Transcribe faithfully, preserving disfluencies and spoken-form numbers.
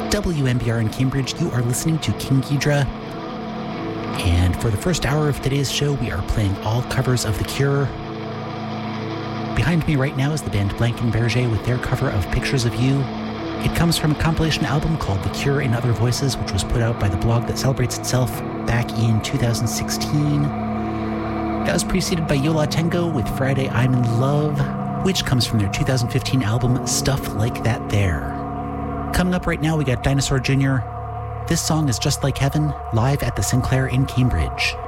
W M B R in Cambridge. You are listening to King Ghidra. And for the first hour of today's show, we are playing all covers of The Cure. Behind me right now is the band Blankenberger with their cover of Pictures of You. It comes from a compilation album called The Cure in Other Voices, which was put out by the blog that celebrates itself back in two thousand sixteen. That was preceded by Yo La Tengo with Friday I'm in Love, which comes from their two thousand fifteen album Stuff Like That There. Coming up right now, we got Dinosaur Junior This song is Just Like Heaven, live at the Sinclair in Cambridge.